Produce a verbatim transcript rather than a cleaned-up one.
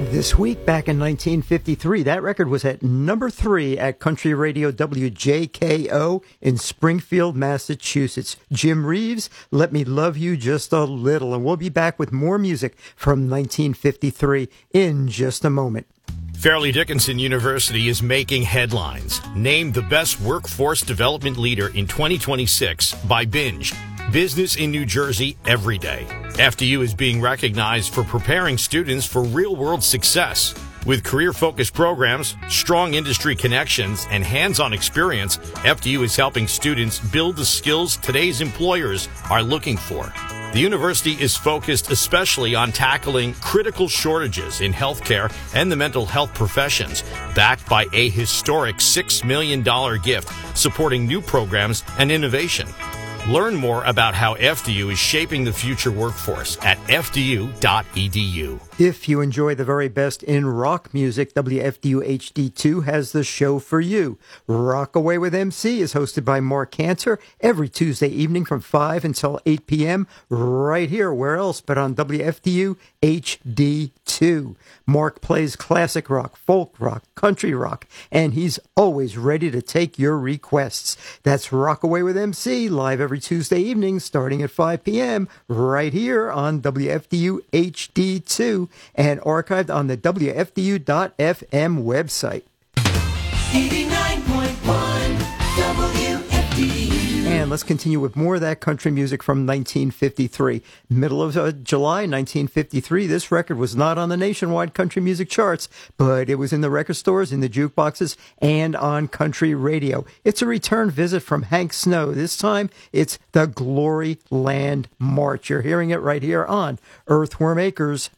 This week, back in nineteen fifty-three, that record was at number three at Country Radio W J K O in Springfield, Massachusetts. Jim Reeves, Let Me Love You Just a Little. And we'll be back with more music from nineteen fifty-three in just a moment. Fairleigh Dickinson University is making headlines. Named the best workforce development leader in twenty twenty-six by Binge. Business in New Jersey every day. F D U is being recognized for preparing students for real-world success. With career-focused programs, strong industry connections, and hands-on experience, F D U is helping students build the skills today's employers are looking for. The university is focused especially on tackling critical shortages in healthcare and the mental health professions, backed by a historic six million dollars gift supporting new programs and innovation. Learn more about how F D U is shaping the future workforce at f d u dot e d u. If you enjoy the very best in rock music, W F D U H D two has the show for you. Rock Away with M C is hosted by Mark Cantor every Tuesday evening from five until eight p.m. right here, where else but on W F D U H D two. Mark plays classic rock, folk rock, country rock, and he's always ready to take your requests. That's Rock Away with M C, live every Tuesday evening starting at five p.m. right here on W F D U H D two. And archived on the W F D U dot F M website. eighty-nine point one W F D U. And let's continue with more of that country music from nineteen fifty-three. Middle of uh, July nineteen fifty-three, this record was not on the nationwide country music charts, but it was in the record stores, in the jukeboxes, and on country radio. It's a return visit from Hank Snow. This time, it's the Glory Land March. You're hearing it right here on Earthworm Acres.